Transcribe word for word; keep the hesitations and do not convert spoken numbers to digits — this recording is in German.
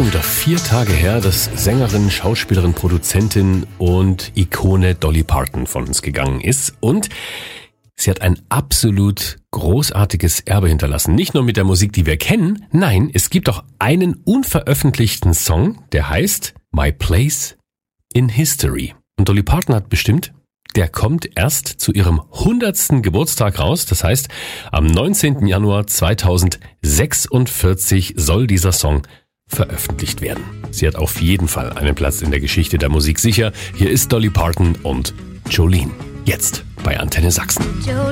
schon wieder vier Tage her, dass Sängerin, Schauspielerin, Produzentin und Ikone Dolly Parton von uns gegangen ist. Und sie hat ein absolut großartiges Erbe hinterlassen. Nicht nur mit der Musik, die wir kennen. Nein, es gibt auch einen unveröffentlichten Song, der heißt My Place in History. Und Dolly Parton hat bestimmt, der kommt erst zu ihrem hundertsten Geburtstag raus. Das heißt, am neunzehnten Januar zweitausendsechsundvierzig soll dieser Song veröffentlicht werden. Sie hat auf jeden Fall einen Platz in der Geschichte der Musik sicher. Hier ist Dolly Parton und Jolene. Jetzt bei Antenne Sachsen.